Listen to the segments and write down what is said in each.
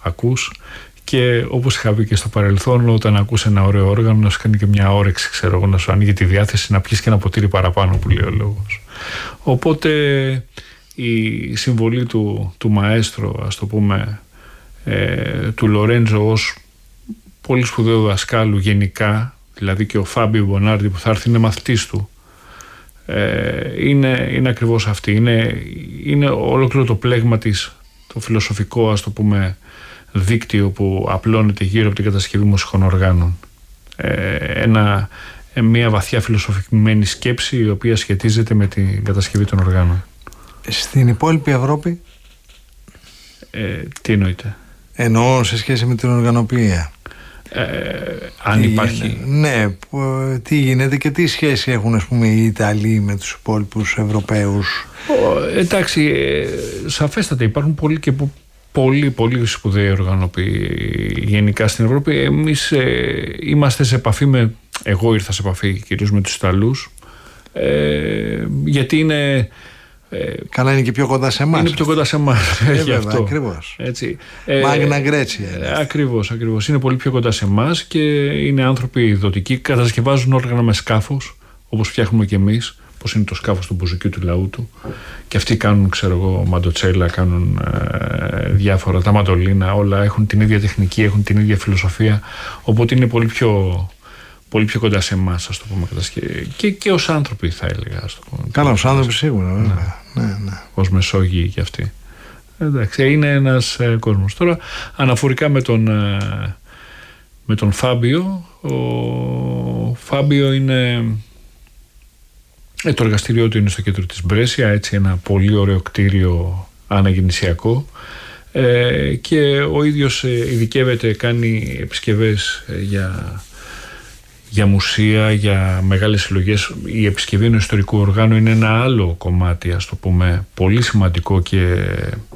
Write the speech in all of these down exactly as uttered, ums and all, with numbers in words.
ακούς. Και όπως είχα πει και στο παρελθόν, όταν ακούς ένα ωραίο όργανο, να σου κάνει και μια όρεξη, ξέρω εγώ, να σου ανοίγει τη διάθεση να πιεις και ένα ποτήρι παραπάνω, που λέει ο λόγος. Οπότε η συμβολή του, του μαέστρο, ας το πούμε, ε, του Λορέντζο ως πολύ σπουδαίο δασκάλου γενικά, δηλαδή και ο Φάμπιο Μπονάρντι που θα έρθει είναι μαθητής του, ε, είναι, είναι ακριβώς αυτή. Είναι, είναι ολόκληρο το πλέγμα της, το φιλοσοφικό, ας το πούμε, δίκτυο που απλώνεται γύρω από την κατασκευή μουσικών οργάνων. Ε, ένα, μια βαθιά φιλοσοφημένη σκέψη η οποία σχετίζεται με την κατασκευή των οργάνων. Στην υπόλοιπη Ευρώπη, ε, τι εννοείται? Εννοώ σε σχέση με την οργανοποιία. Ε, αν τι υπάρχει γίνεται, ναι, τι γίνεται και τι σχέση έχουν, ας πούμε, οι Ιταλοί με τους υπόλοιπους Ευρωπαίους? Ο, εντάξει, ε, σαφέστατα υπάρχουν πολλοί και πολύ πολύ σπουδαίοι οργανοποιοί γενικά στην Ευρώπη. Εμείς ε, είμαστε σε επαφή με, εγώ ήρθα σε επαφή κυρίως με τους Ιταλούς, ε, γιατί είναι ε, καλά, είναι και πιο κοντά σε εμάς. Είναι πιο κοντά σε εμάς. Ε, βέβαια, ακριβώς. Μάγνα Γκρέτσια. Ε, ακριβώς, ακριβώς. Είναι πολύ πιο κοντά σε εμάς και είναι άνθρωποι δοτικοί. Κατασκευάζουν όργανα με σκάφος, όπως φτιάχνουμε και εμείς. Πώς είναι το σκάφος του μπουζουκιού του λαού του. Και αυτοί κάνουν, ξέρω εγώ, μαντοτσέλα, κάνουν ε, διάφορα, τα μαντολίνα, όλα έχουν την ίδια τεχνική, έχουν την ίδια φιλοσοφία. Οπότε είναι πολύ πιο, πολύ πιο κοντά σε εμάς, ας το πούμε. Και, και ως άνθρωποι, θα έλεγα. Ας το πούμε. Καλά, ως άνθρωποι σίγουρα, βέβαια. Ναι. Ναι, ναι. Ως Μεσόγειοι κι αυτοί. Εντάξει, είναι ένας ε, κόσμος. Τώρα, αναφορικά με τον, ε, με τον Φάμπιο, ο Φάμπιο είναι. Ε, το εργαστήριό του είναι στο κέντρο της Μπρέσια, έτσι, ένα πολύ ωραίο κτίριο αναγεννησιακό, ε, και ο ίδιος ε, ειδικεύεται, κάνει επισκευές ε, για, για μουσεία, για μεγάλες συλλογές. Η επισκευή ενός ιστορικού οργάνου είναι ένα άλλο κομμάτι, ας το πούμε, πολύ σημαντικό και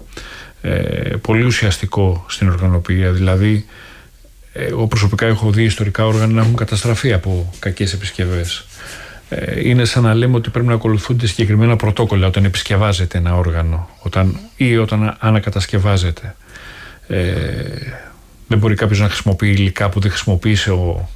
ε, πολύ ουσιαστικό στην οργανοποιία. Δηλαδή, ε, εγώ προσωπικά έχω δει ιστορικά όργανα να έχουν καταστραφεί από κακές επισκευές. Είναι σαν να λέμε ότι πρέπει να ακολουθούνται συγκεκριμένα πρωτόκολλα όταν επισκευάζεται ένα όργανο, όταν, ή όταν ανακατασκευάζεται. Ε, δεν μπορεί κάποιος να χρησιμοποιεί υλικά που δεν χρησιμοποίησε ο,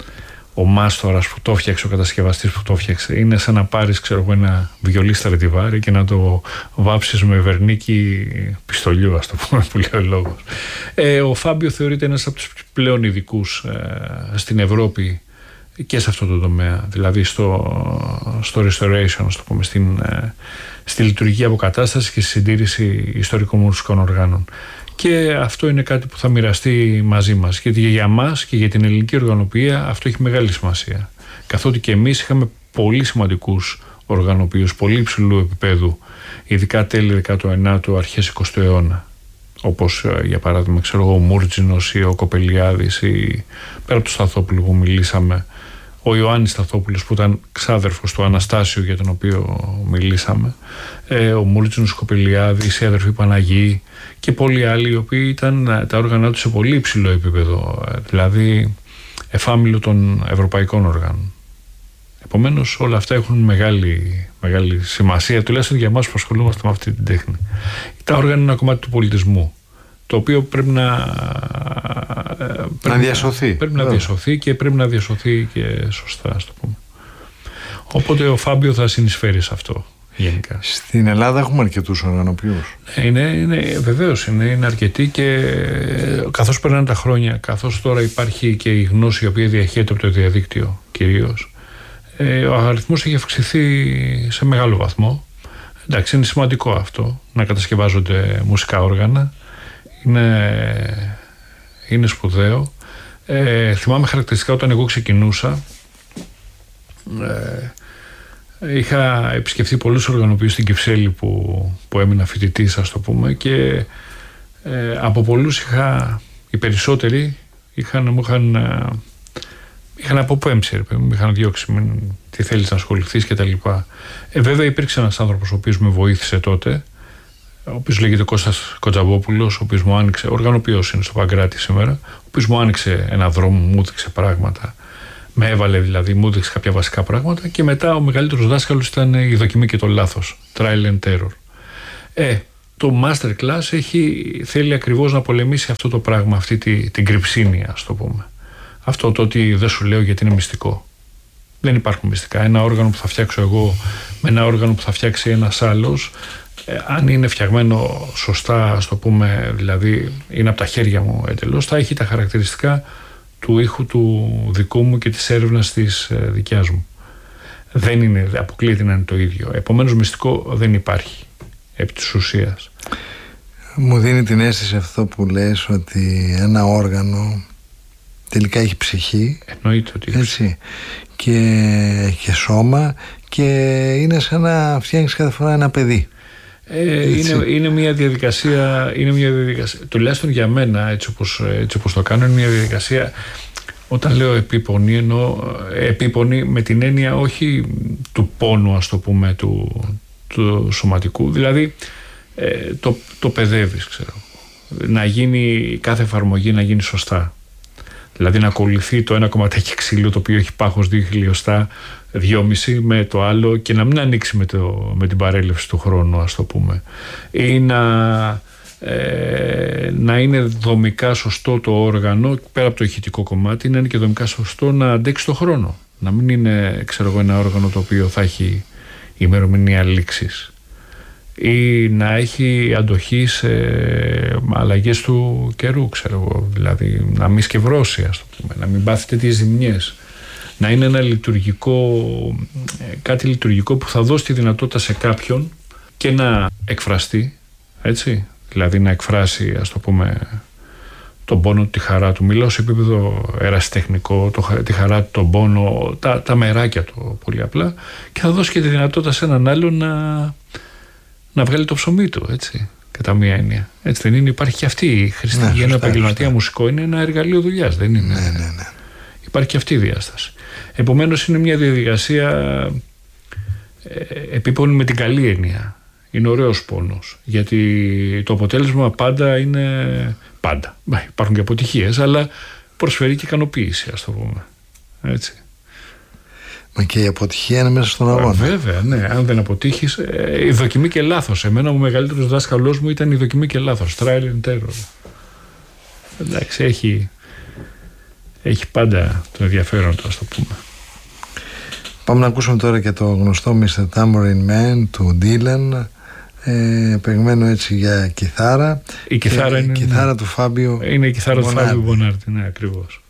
ο μάστορας που το φτιάξε, ο κατασκευαστής που το φτιάξε. Είναι σαν να πάρεις, ξέρω εγώ, ένα βιολί στραδιβάρι και να το βάψεις με βερνίκι πιστολιού, ας το πούμε, που λέει ο λόγος. Ε, ο Φάμπιο θεωρείται ένας από τους πλέον ειδικούς ε, στην Ευρώπη και σε αυτό το τομέα, δηλαδή στο, στο restoration, ας το πούμε, στην, στη λειτουργική αποκατάσταση και στη συντήρηση ιστορικών μουσικών οργάνων. Και αυτό είναι κάτι που θα μοιραστεί μαζί μας, γιατί για μας και για την ελληνική οργανοποιία αυτό έχει μεγάλη σημασία, καθότι και εμείς είχαμε πολύ σημαντικούς οργανοποιούς, πολύ υψηλού επίπεδου, ειδικά τέλη δεκάτου ενάτου, αρχές εικοστού αιώνα, όπως για παράδειγμα, ξέρω εγώ, ο Μούρτζινος ή ο Κοπελιάδης, ή πέρα από το Σταθόπουλο που μιλήσαμε, ο Ιωάννης Σταθόπουλος που ήταν ξάδερφος του Αναστάσιου για τον οποίο μιλήσαμε, ε, ο Μούρτζινος, ο Κοπελιάδης, οι αδερφοί Παναγιοί και πολλοί άλλοι, οι οποίοι ήταν τα όργανα τους σε πολύ υψηλό επίπεδο, δηλαδή εφάμιλο των ευρωπαϊκών οργάνων. Επομένως όλα αυτά έχουν μεγάλη, μεγάλη σημασία, τουλάχιστον για εμάς που ασχολούμαστε με αυτή την τέχνη. Τα όργανα είναι ένα κομμάτι του πολιτισμού, το οποίο πρέπει να, πρέπει να διασωθεί. Πρέπει να διασωθεί και πρέπει να διασωθεί και σωστά, ας το πούμε. Οπότε ο Φάμπιο θα συνεισφέρει σε αυτό γενικά. Στην Ελλάδα έχουμε αρκετούς οργανοποιούς. Είναι, είναι, βεβαίως είναι, είναι αρκετοί, και καθώς περνάνε τα χρόνια, καθώς τώρα υπάρχει και η γνώση η οποία διαχέεται από το διαδίκτυο κυρίως, ε, ο αριθμός έχει αυξηθεί σε μεγάλο βαθμό. Εντάξει, είναι σημαντικό αυτό, να κατασκευάζονται μουσικά όργανα. Είναι, είναι σπουδαίο. Ε, θυμάμαι χαρακτηριστικά όταν εγώ ξεκινούσα, ε, είχα επισκεφθεί πολλούς οργανοποιούς στην Κυψέλη που, που έμεινα φοιτητής, ας το πούμε, και ε, από πολλούς είχα, οι περισσότεροι είχαν, μου είχαν, ε, είχαν αποπέμψει, μου είχαν διώξει, μην, τι θέλεις να ασχοληθείς και τα λοιπά. Ε, βέβαια υπήρξε ένας άνθρωπος ο οποίος με βοήθησε τότε, ο οποίος λέγεται Κώστας Κοτζαβόπουλος, ο οποίος μου άνοιξε, οργανοποιός είναι στο Παγκράτη σήμερα, ο οποίος μου άνοιξε ένα δρόμο, μου έδειξε πράγματα, με έβαλε δηλαδή, μου έδειξε κάποια βασικά πράγματα, και μετά ο μεγαλύτερος δάσκαλος ήταν η δοκιμή και το λάθος, trial and error. Ε, Το masterclass έχει, θέλει ακριβώς να πολεμήσει αυτό το πράγμα, αυτή τη, την κρυψίνια, ας το πούμε. Αυτό το ότι δεν σου λέω γιατί είναι μυστικό. Δεν υπάρχουν μυστικά. Ένα όργανο που θα φτιάξω εγώ με ένα όργανο που θα φτιάξει ένας άλλος, ε, αν είναι φτιαγμένο σωστά, ας το πούμε, δηλαδή είναι από τα χέρια μου εντελώς, θα έχει τα χαρακτηριστικά του ήχου του δικού μου και της έρευνας της ε, δικιάς μου. Δεν είναι, αποκλείεται να είναι το ίδιο. Επομένως μυστικό δεν υπάρχει επί της ουσίας. Μου δίνει την αίσθηση αυτό που λες, ότι ένα όργανο τελικά έχει ψυχή. Εννοείται ότι έχει ψυχή. Και, και σώμα, και είναι σαν να φτιάχνεις κάθε φορά ένα παιδί. Ε, είναι, είναι μια διαδικασία, είναι μια διαδικασία, τουλάχιστον για μένα, έτσι όπως, έτσι όπως το κάνω, είναι μια διαδικασία. Όταν λέω επίπονη, εννοώ επίπονη με την έννοια όχι του πόνου, ας το πούμε, του, του σωματικού. Δηλαδή ε, το, το παιδεύεις, ξέρω. Να γίνει κάθε εφαρμογή να γίνει σωστά. Δηλαδή να ακολουθεί το ένα κομματάκι ξύλου το οποίο έχει πάχος δύο χιλιοστά, δυόμιση με το άλλο, και να μην ανοίξει με, το, με την παρέλευση του χρόνου, ας το πούμε. Ή να, ε, να είναι δομικά σωστό το όργανο, πέρα από το ηχητικό κομμάτι, να είναι και δομικά σωστό να αντέξει το χρόνο. Να μην είναι, ξέρω εγώ, ένα όργανο το οποίο θα έχει ημερομηνία λήξης, ή να έχει αντοχή σε αλλαγές του καιρού, ξέρω εγώ, δηλαδή να μην σκευρώσει, ας το πούμε, να μην πάθει τέτοιες ζημιές, να είναι ένα λειτουργικό, κάτι λειτουργικό που θα δώσει τη δυνατότητα σε κάποιον και να εκφραστεί, έτσι, δηλαδή να εκφράσει, ας το πούμε, τον πόνο, τη χαρά του. Μιλάω σε επίπεδο ερασιτεχνικό, το, τη χαρά του, τον πόνο, τα, τα μεράκια του, πολύ απλά, και θα δώσει και τη δυνατότητα σε έναν άλλον να να βγάλει το ψωμί του, έτσι, κατά μία έννοια. Έτσι δεν είναι? Υπάρχει και αυτή η χρηστή, ναι, για ένα επαγγελματία μουσικό είναι ένα εργαλείο δουλειάς, δεν είναι? Ναι, ναι, ναι. Υπάρχει και αυτή η διάσταση. Επομένως είναι μια διαδικασία ε, επίπονη με την καλή έννοια. Είναι ωραίος πόνος, γιατί το αποτέλεσμα πάντα είναι, πάντα, υπάρχουν και αποτυχίες, αλλά προσφέρει και ικανοποίηση, ας το πούμε, έτσι. Μα και η αποτυχία είναι μέσα στον αγώνα. Βέβαια, ναι. Αν δεν αποτύχεις, ε, η δοκιμή και λάθος. Εμένα ο μεγαλύτερος δάσκαλός μου ήταν η δοκιμή και λάθος. Trial and error. Εντάξει, έχει, έχει πάντα το ενδιαφέρον του, ας το πούμε. Πάμε να ακούσουμε τώρα και το γνωστό μίστερ Tambourine Man του Dylan. Ε, περιμένω έτσι για κιθάρα. Η κιθάρα, και, είναι, η κιθάρα ναι, του Φάμπιο. Είναι η κιθάρα του Φάμπιο Μπονάρντι, ναι, ακριβώς.